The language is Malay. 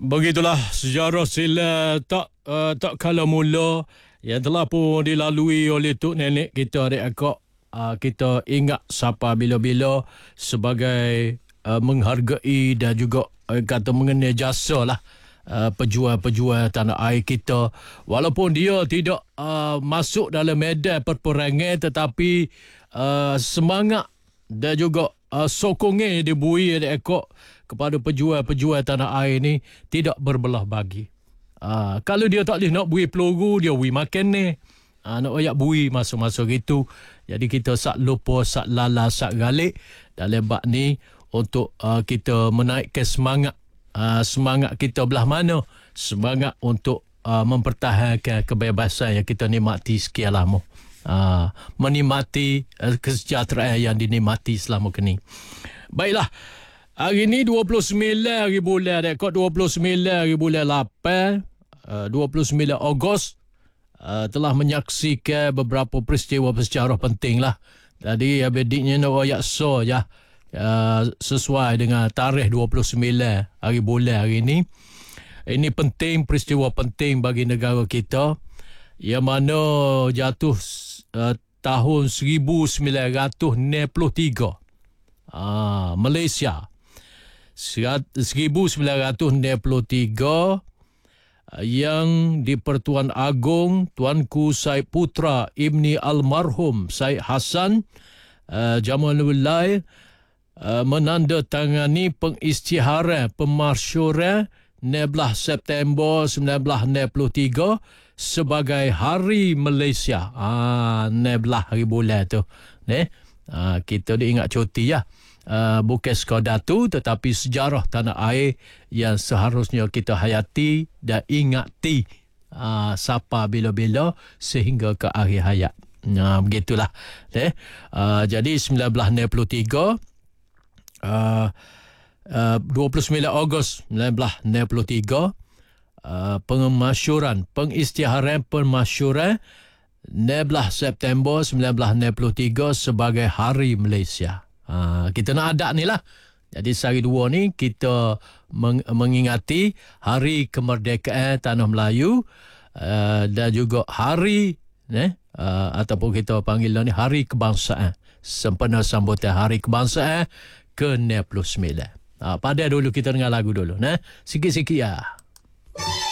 Begitulah sejarah silat tak kala mula yang telah pun dilalui oleh tok nenek kita, adik akak. Kita ingat siapa bila-bila sebagai menghargai dan juga kata mengenai jasa lah pejuang-pejuang tanah air kita. Walaupun dia tidak masuk dalam medan perperangan, tetapi semangat dan juga sokongan dibui adik akak kepada pejuang-pejuang tanah air ni tidak berbelah bagi. Kalau dia tak boleh nak bui peluru, dia bui makan ni. Nak ayak bui masa-masa gitu. Jadi kita sak lupa, sak lala, sak galik dalam bab ni untuk kita menaikkan semangat. Semangat kita belah mana? Semangat untuk mempertahankan kebebasan yang kita nikmati sekian lama. Menikmati kesejahteraan yang dinikmati selama kini. Baiklah. Hari ni 29 hari bulan dekod 29 hari bulan 8 29 Ogos telah menyaksikan beberapa peristiwa bersejarah penting lah. Jadi bediknya nak royak so ya sesuai dengan tarikh 29 hari bulan hari ni. Ini penting, peristiwa penting bagi negara kita yang mana jatuh tahun 1963. Malaysia 1963 yang di-Pertuan Agong Tuanku Said Putra Ibni Almarhum Said Hassan Jamalullah menandatangani pengisytiharan pemasyuran 16 September 1963 sebagai Hari Malaysia. 16 hari bulan tu. Kita diingat cuti ya. Bukan sekadar tu, tetapi sejarah tanah air yang seharusnya kita hayati dan ingati siapa bila-bila sehingga ke akhir hayat. Begitulah. Jadi 1963 29 Ogos 1963 pengisytiharan pemasyuran 16 September 1963 sebagai Hari Malaysia. Kita nak ada ni lah. Jadi sehari dua ni kita mengingati Hari Kemerdekaan Tanah Melayu dan juga hari ataupun kita panggil ni Hari Kebangsaan, sempena sambutan Hari Kebangsaan ke-69. Pada dulu kita dengar lagu dulu. Sikit-sikit ya.